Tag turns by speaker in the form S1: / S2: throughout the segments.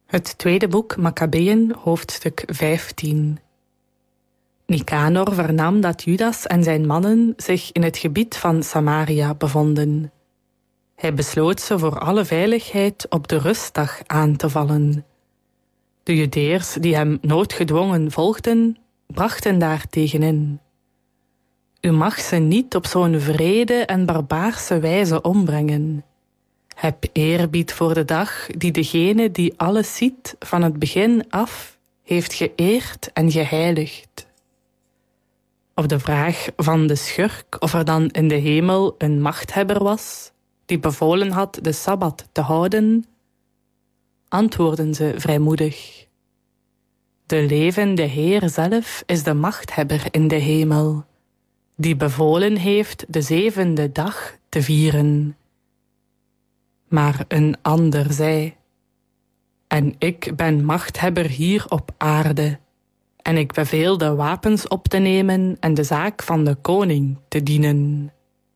S1: Het tweede boek Makkabeeën, hoofdstuk 15. Nicanor vernam dat Judas en zijn mannen zich in het gebied van Samaria bevonden. Hij besloot ze voor alle veiligheid op de rustdag aan te vallen. De Judeërs die hem noodgedwongen volgden, brachten daar tegenin. U mag ze niet op zo'n wrede en barbaarse wijze ombrengen. Heb eerbied voor de dag die degene die alles ziet van het begin af heeft geëerd en geheiligd. Op de vraag van de schurk of er dan in de hemel een machthebber was die bevolen had de Sabbat te houden, antwoordden ze vrijmoedig. De levende Heer zelf is de machthebber in de hemel, die bevolen heeft de 7e dag te vieren. Maar een ander zei, en ik ben machthebber hier op aarde, en ik beveel de wapens op te nemen en de zaak van de koning te dienen.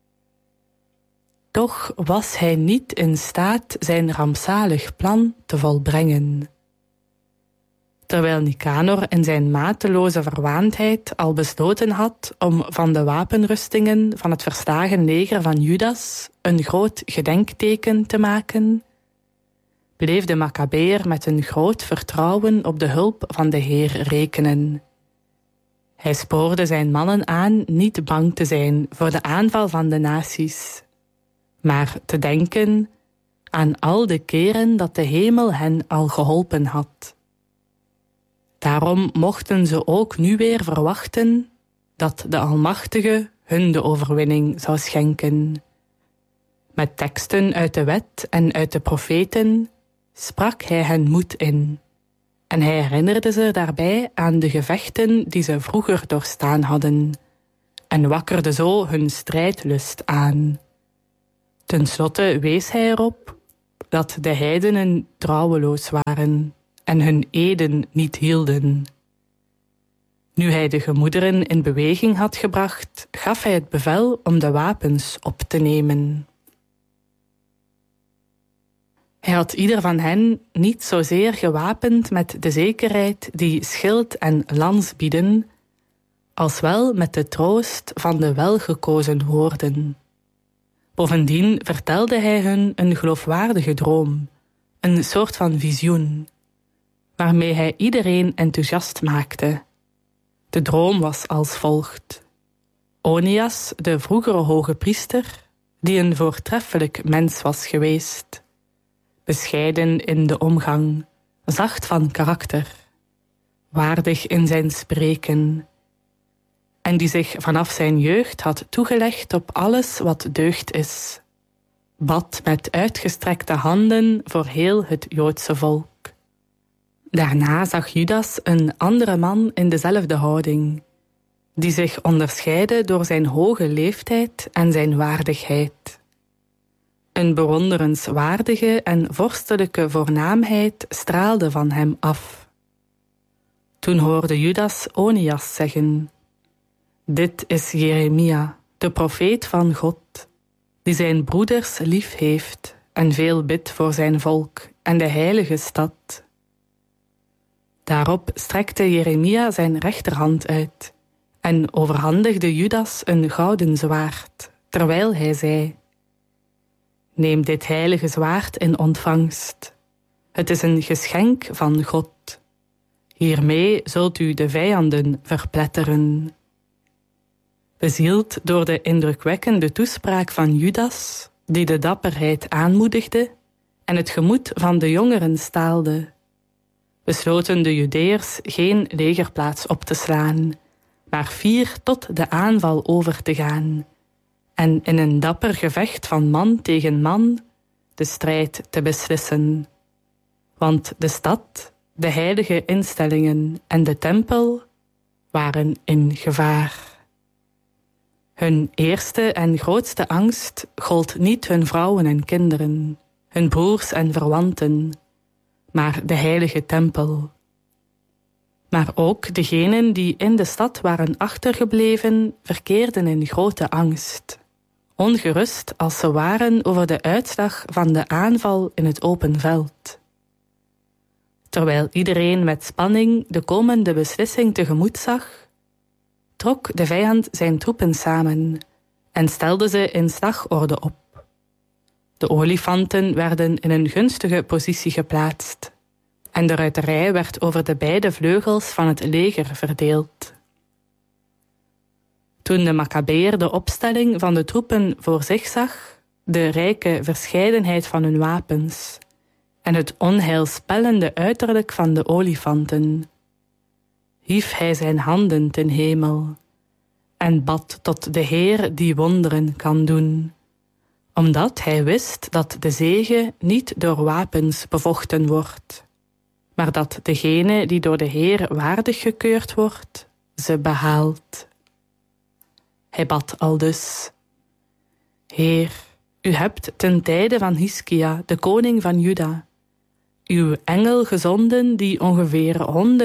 S1: Toch was hij niet in staat zijn rampzalig plan te volbrengen. Terwijl Nicanor in zijn mateloze verwaandheid al besloten had om van de wapenrustingen van het verslagen leger van Judas een groot gedenkteken te maken, bleef de Makkabeër met een groot vertrouwen op de hulp van de Heer rekenen. Hij spoorde zijn mannen aan niet bang te zijn voor de aanval van de naties, maar te denken aan al de keren dat de hemel hen al geholpen had. Daarom mochten ze ook nu weer verwachten dat de Almachtige hun de overwinning zou schenken. Met teksten uit de wet en uit de profeten sprak hij hen moed in, en hij herinnerde ze daarbij aan de gevechten die ze vroeger doorstaan hadden, en wakkerde zo hun strijdlust aan. Ten slotte wees hij erop dat de heidenen trouweloos waren en hun eden niet hielden. Nu hij de gemoederen in beweging had gebracht, gaf hij het bevel om de wapens op te nemen. Hij had ieder van hen niet zozeer gewapend met de zekerheid die schild en lans bieden, als wel met de troost van de welgekozen woorden. Bovendien vertelde hij hun een geloofwaardige droom, een soort van visioen, waarmee hij iedereen enthousiast maakte. De droom was als volgt. Onias, de vroegere hoge priester, die een voortreffelijk mens was geweest, bescheiden in de omgang, zacht van karakter, waardig in zijn spreken, en die zich vanaf zijn jeugd had toegelegd op alles wat deugd is, bad met uitgestrekte handen voor heel het Joodse volk. Daarna zag Judas een andere man in dezelfde houding, die zich onderscheidde door zijn hoge leeftijd en zijn waardigheid. Een bewonderenswaardige en vorstelijke voornaamheid straalde van hem af. Toen hoorde Judas Onias zeggen, dit is Jeremia, de profeet van God, die zijn broeders lief heeft en veel bidt voor zijn volk en de heilige stad. Daarop strekte Jeremia zijn rechterhand uit en overhandigde Judas een gouden zwaard, terwijl hij zei, neem dit heilige zwaard in ontvangst. Het is een geschenk van God. Hiermee zult u de vijanden verpletteren. Bezield door de indrukwekkende toespraak van Judas, die de dapperheid aanmoedigde en het gemoed van de jongeren staalde, besloten de Judeërs geen legerplaats op te slaan, maar fier tot de aanval over te gaan en in een dapper gevecht van man tegen man de strijd te beslissen. Want de stad, de heilige instellingen en de tempel waren in gevaar. Hun eerste en grootste angst gold niet hun vrouwen en kinderen, hun broers en verwanten, maar de heilige tempel. Maar ook degenen die in de stad waren achtergebleven, verkeerden in grote angst, ongerust als ze waren over de uitslag van de aanval in het open veld. Terwijl iedereen met spanning de komende beslissing tegemoet zag, trok de vijand zijn troepen samen en stelde ze in slagorde op. De olifanten werden in een gunstige positie geplaatst en de ruiterij werd over de beide vleugels van het leger verdeeld. Toen de Maccabeër de opstelling van de troepen voor zich zag, de rijke verscheidenheid van hun wapens en het onheilspellende uiterlijk van de olifanten, hief hij zijn handen ten hemel en bad tot de Heer die wonderen kan doen, omdat hij wist dat de zege niet door wapens bevochten wordt, maar dat degene die door de Heer waardig gekeurd wordt, ze behaalt. Hij bad aldus: Heer, u hebt ten tijde van Hiskia, de koning van Juda, uw engel gezonden die ongeveer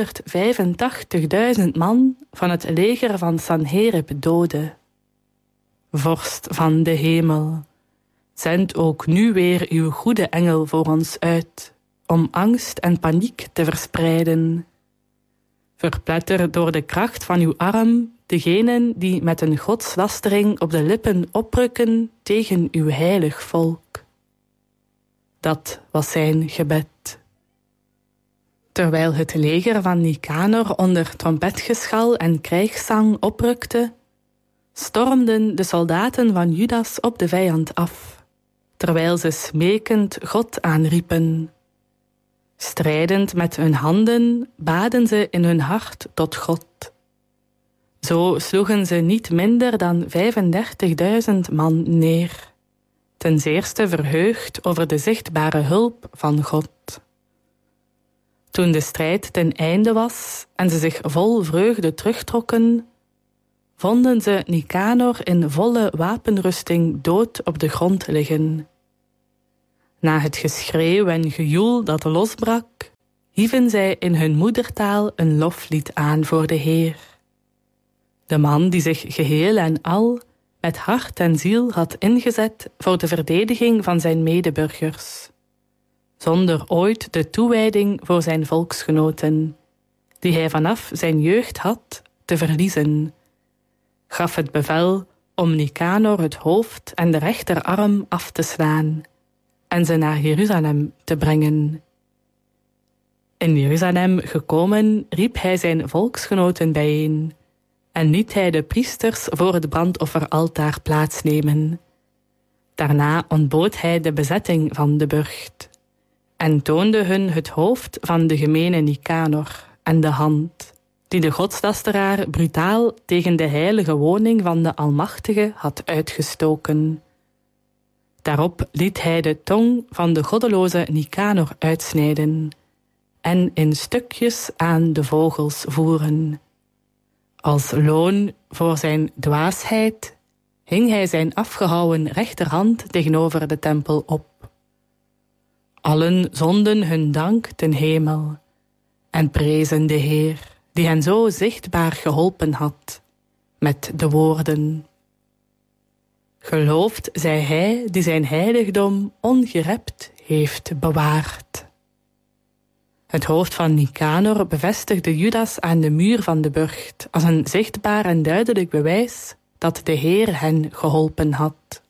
S1: 185.000 man van het leger van Sanherib doodde. Vorst van de hemel, zend ook nu weer uw goede engel voor ons uit, om angst en paniek te verspreiden. Verpletter door de kracht van uw arm degenen die met een godslastering op de lippen oprukken tegen uw heilig volk. Dat was zijn gebed. Terwijl het leger van Nicanor onder trompetgeschal en krijgszang oprukte, stormden de soldaten van Judas op de vijand af, terwijl ze smekend God aanriepen. Strijdend met hun handen baden ze in hun hart tot God. Zo sloegen ze niet minder dan 35.000 man neer, ten zeerste verheugd over de zichtbare hulp van God. Toen de strijd ten einde was en ze zich vol vreugde terugtrokken, vonden ze Nicanor in volle wapenrusting dood op de grond liggen. Na het geschreeuw en gejoel dat losbrak, hieven zij in hun moedertaal een loflied aan voor de Heer. De man die zich geheel en al met hart en ziel had ingezet voor de verdediging van zijn medeburgers, zonder ooit de toewijding voor zijn volksgenoten, die hij vanaf zijn jeugd had, te verliezen, gaf het bevel om Nicanor het hoofd en de rechterarm af te slaan en ze naar Jeruzalem te brengen. In Jeruzalem gekomen riep hij zijn volksgenoten bijeen en liet hij de priesters voor het brandofferaltaar plaatsnemen. Daarna ontbood hij de bezetting van de burcht en toonde hun het hoofd van de gemene Nicanor en de hand, die de godslasteraar brutaal tegen de heilige woning van de Almachtige had uitgestoken. Daarop liet hij de tong van de goddeloze Nicanor uitsnijden en in stukjes aan de vogels voeren. Als loon voor zijn dwaasheid hing hij zijn afgehouwen rechterhand tegenover de tempel op. Allen zonden hun dank ten hemel en prezen de Heer, die hen zo zichtbaar geholpen had, met de woorden: Geloofd zij hij die zijn heiligdom ongerept heeft bewaard. Het hoofd van Nicanor bevestigde Judas aan de muur van de burcht als een zichtbaar en duidelijk bewijs dat de Heer hen geholpen had.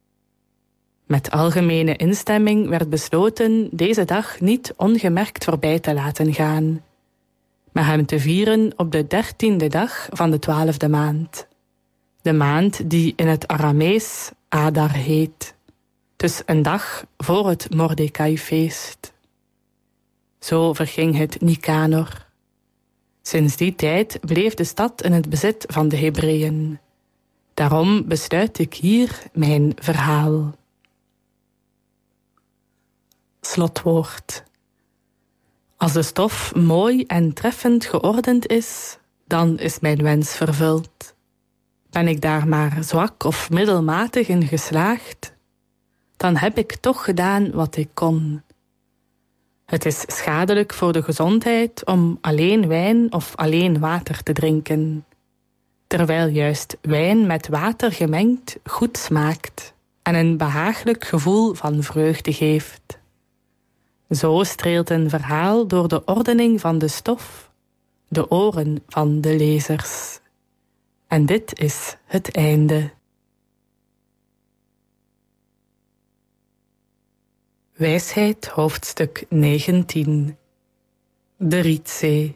S1: Met algemene instemming werd besloten deze dag niet ongemerkt voorbij te laten gaan, maar hem te vieren op de 13e dag van de 12e maand. De maand die in het Aramees Adar heet, dus een dag voor het Mordechai-feest. Zo verging het Nicanor. Sinds die tijd bleef de stad in het bezit van de Hebreeën. Daarom besluit ik hier mijn verhaal. Slotwoord. Als de stof mooi en treffend geordend is, dan is mijn wens vervuld. Ben ik daar maar zwak of middelmatig in geslaagd, dan heb ik toch gedaan wat ik kon. Het is schadelijk voor de gezondheid om alleen wijn of alleen water te drinken, terwijl juist wijn met water gemengd goed smaakt en een behaaglijk gevoel van vreugde geeft. Zo streelt een verhaal door de ordening van de stof, de oren van de lezers. En dit is het einde. Wijsheid, hoofdstuk 19. De Rietzee.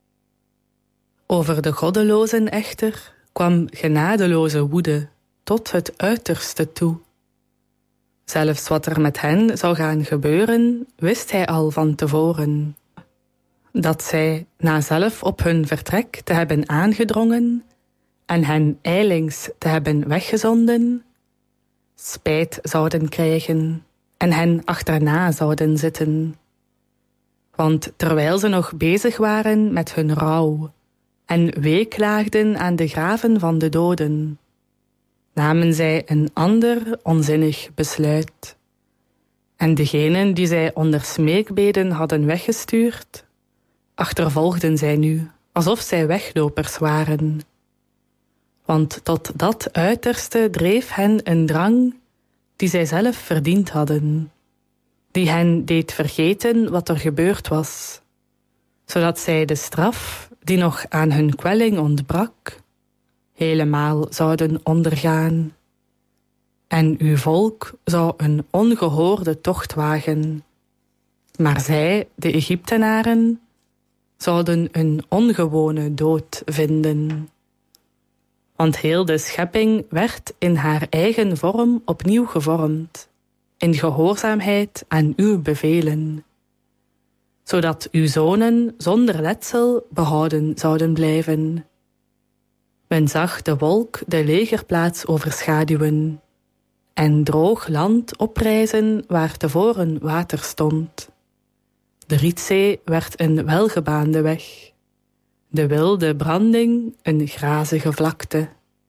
S1: Over de goddelozen echter kwam genadeloze woede tot het uiterste toe. Zelfs wat er met hen zou gaan gebeuren, wist hij al van tevoren. Dat zij, na zelf op hun vertrek te hebben aangedrongen en hen ijlings te hebben weggezonden, spijt zouden krijgen en hen achterna zouden zitten. Want terwijl ze nog bezig waren met hun rouw en weeklaagden aan de graven van de doden, namen zij een ander onzinnig besluit. En degenen die zij onder smeekbeden hadden weggestuurd, achtervolgden zij nu, alsof zij weglopers waren. Want tot dat uiterste dreef hen een drang die zij zelf verdiend hadden, die hen deed vergeten wat er gebeurd was, zodat zij de straf, die nog aan hun kwelling ontbrak, helemaal zouden ondergaan. En uw volk zou een ongehoorde tocht wagen. Maar zij, de Egyptenaren, zouden een ongewone dood vinden. Want heel de schepping werd in haar eigen vorm opnieuw gevormd, in gehoorzaamheid aan uw bevelen, zodat uw zonen zonder letsel behouden zouden blijven. Men zag de wolk de legerplaats overschaduwen en droog land oprijzen waar tevoren water stond. De Rietzee werd een welgebaande weg, de wilde branding een grazige vlakte.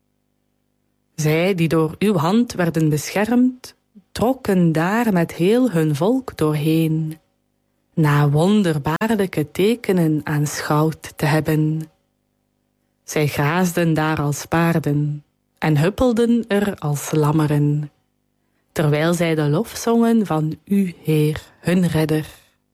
S1: Zij die door uw hand werden beschermd, trokken daar met heel hun volk doorheen, na wonderbaarlijke tekenen aanschouwd te hebben. Zij graasden daar als paarden en huppelden er als lammeren, terwijl zij de lof zongen van uw Heer, hun redder.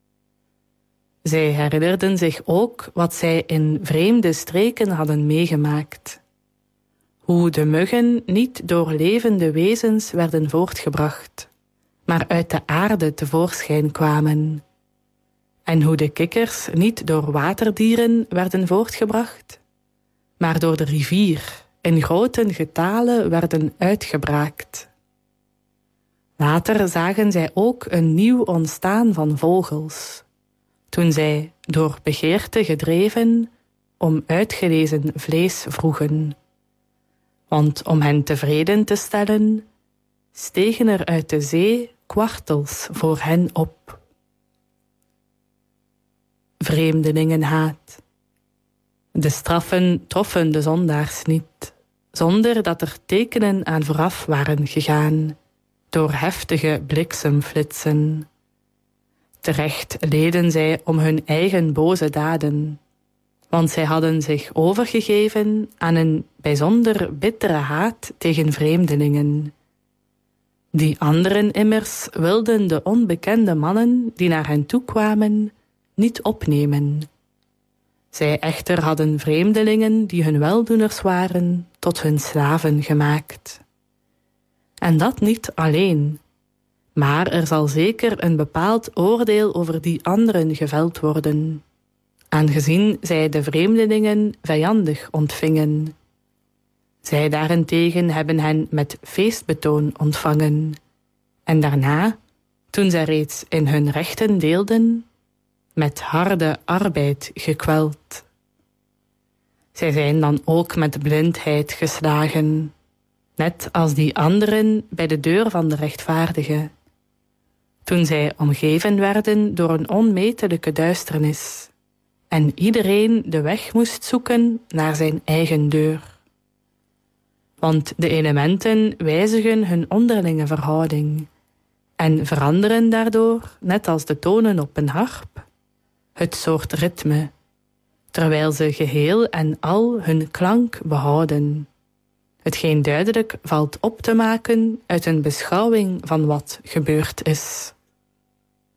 S1: Zij herinnerden zich ook wat zij in vreemde streken hadden meegemaakt. Hoe de muggen niet door levende wezens werden voortgebracht, maar uit de aarde tevoorschijn kwamen. En hoe de kikkers niet door waterdieren werden voortgebracht, maar door de rivier in grote getalen werden uitgebraakt. Later zagen zij ook een nieuw ontstaan van vogels, toen zij, door begeerte gedreven, om uitgelezen vlees vroegen. Want om hen tevreden te stellen, stegen er uit de zee kwartels voor hen op. Vreemdelingenhaat. De straffen troffen de zondaars niet, zonder dat er tekenen aan vooraf waren gegaan, door heftige bliksemflitsen. Terecht leden zij om hun eigen boze daden, want zij hadden zich overgegeven aan een bijzonder bittere haat tegen vreemdelingen. Die anderen immers wilden de onbekende mannen die naar hen toekwamen niet opnemen. Zij echter hadden vreemdelingen die hun weldoeners waren tot hun slaven gemaakt. En dat niet alleen, maar er zal zeker een bepaald oordeel over die anderen geveld worden, aangezien zij de vreemdelingen vijandig ontvingen. Zij daarentegen hebben hen met feestbetoon ontvangen, en daarna, toen zij reeds in hun rechten deelden, met harde arbeid gekweld. Zij zijn dan ook met blindheid geslagen, net als die anderen bij de deur van de rechtvaardige, toen zij omgeven werden door een onmetelijke duisternis, en iedereen de weg moest zoeken naar zijn eigen deur. Want de elementen wijzigen hun onderlinge verhouding en veranderen daardoor, net als de tonen op een harp, het soort ritme, terwijl ze geheel en al hun klank behouden, hetgeen duidelijk valt op te maken uit een beschouwing van wat gebeurd is.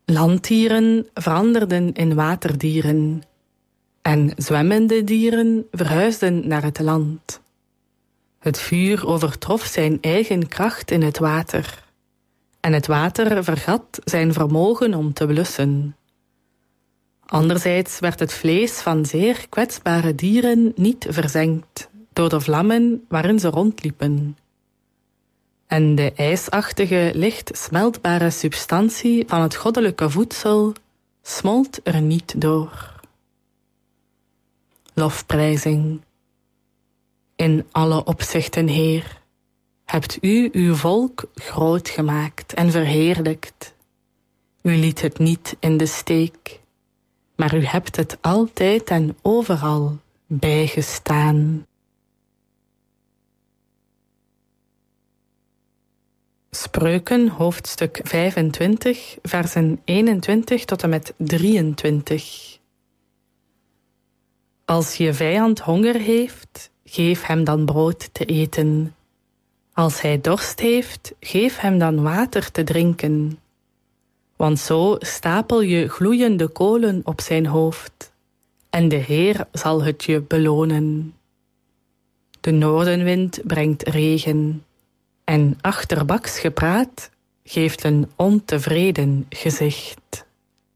S1: Landdieren veranderden in waterdieren en zwemmende dieren verhuisden naar het land. Het vuur overtrof zijn eigen kracht in het water en het water vergat zijn vermogen om te blussen. Anderzijds werd het vlees van zeer kwetsbare dieren niet verzengd door de vlammen waarin ze rondliepen. En de ijsachtige, licht smeltbare substantie van het goddelijke voedsel smolt er niet door. Lofprijzing. In alle opzichten, Heer, hebt u uw volk groot gemaakt en verheerlijkt. U liet het niet in de steek, maar u hebt het altijd en overal bijgestaan. Spreuken, hoofdstuk 25, versen 21 tot en met 23. Als je vijand honger heeft, geef hem dan brood te eten. Als hij dorst heeft, geef hem dan water te drinken. Want zo stapel je gloeiende kolen op zijn hoofd, en de Heer zal het je belonen. De noordenwind brengt regen, en achterbaks gepraat geeft een ontevreden gezicht.